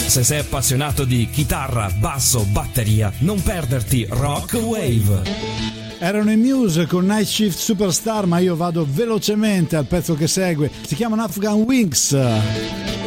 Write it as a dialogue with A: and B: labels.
A: Se sei appassionato di chitarra, basso, batteria, non perderti Rock Wave.
B: Erano i Muse con Night Shift Superstar, ma io vado velocemente al pezzo che segue. Si chiamano Afghan Wings.